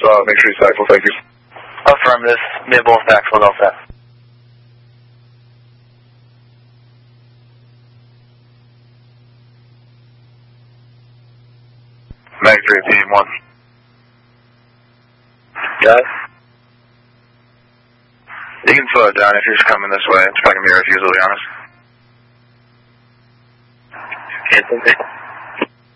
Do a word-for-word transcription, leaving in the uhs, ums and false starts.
uh, make sure you cycle, thank you. Affirmative, mid-ball back, Philadelphia. Mag three, team one. Got it. You can slow it down if you're just coming this way. It's probably going to be a refusal, to be honest. Cancel.